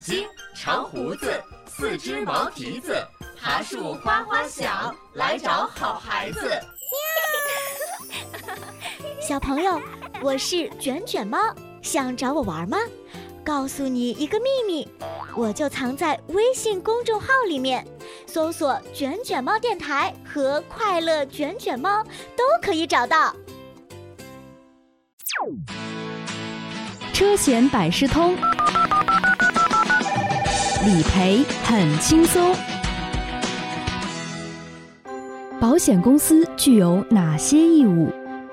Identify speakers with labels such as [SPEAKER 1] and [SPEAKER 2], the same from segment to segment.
[SPEAKER 1] 金长胡子，四只毛蹄子，爬树哗哗响，来找好孩子。
[SPEAKER 2] 小朋友，我是卷卷猫，想找我玩吗？告诉你一个秘密，我就藏在微信公众号里面，搜索卷卷猫电台和快乐卷卷猫都可以找到。
[SPEAKER 3] 车险百事通，理赔很轻松。保险公司具有哪些义务？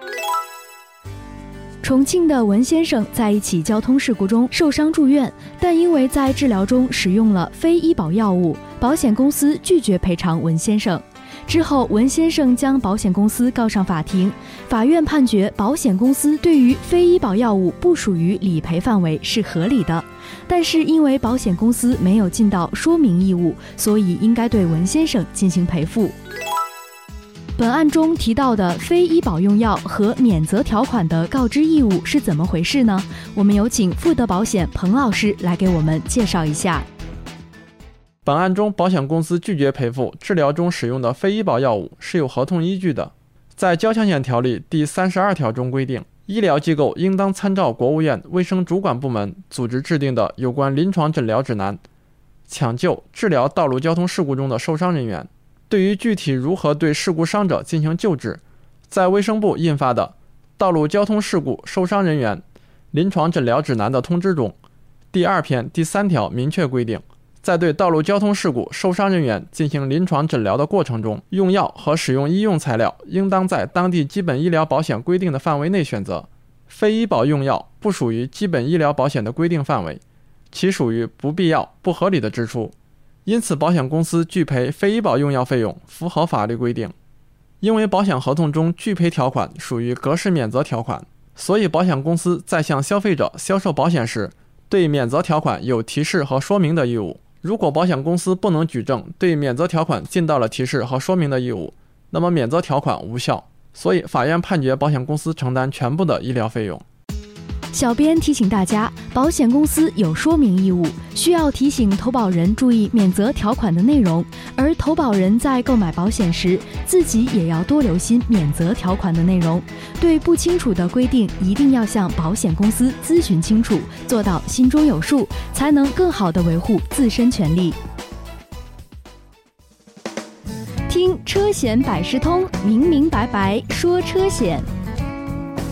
[SPEAKER 3] 重庆的文先生在一起交通事故中受伤住院，但因为在治疗中使用了非医保药物，保险公司拒绝赔偿文先生。之后，文先生将保险公司告上法庭，法院判决保险公司对于非医保药物不属于理赔范围是合理的，但是因为保险公司没有尽到说明义务，所以应该对文先生进行赔付。本案中提到的非医保用药和免责条款的告知义务是怎么回事呢？我们有请富德保险彭老师来给我们介绍一下。
[SPEAKER 4] 本案中，保险公司拒绝赔付治疗中使用的非医保药物是有合同依据的。在交强险条例第32条中规定，医疗机构应当参照国务院卫生主管部门组织制定的有关临床诊疗指南，抢救、治疗道路交通事故中的受伤人员。对于具体如何对事故伤者进行救治，在卫生部印发的《道路交通事故受伤人员临床诊疗指南》的通知中，第2篇第3条明确规定，在对道路交通事故受伤人员进行临床诊疗的过程中，用药和使用医用材料应当在当地基本医疗保险规定的范围内选择。非医保用药不属于基本医疗保险的规定范围，其属于不必要、不合理的支出。因此，保险公司拒赔非医保用药费用符合法律规定。因为保险合同中拒赔条款属于格式免责条款，所以保险公司在向消费者销售保险时，对免责条款有提示和说明的义务。如果保险公司不能举证对免责条款尽到了提示和说明的义务，那么免责条款无效，所以法院判决保险公司承担全部的医疗费用。
[SPEAKER 3] 小编提醒大家，保险公司有说明义务，需要提醒投保人注意免责条款的内容，而投保人在购买保险时，自己也要多留心免责条款的内容。对不清楚的规定，一定要向保险公司咨询清楚，做到心中有数，才能更好地维护自身权利。听车险百事通，明明白白说车险。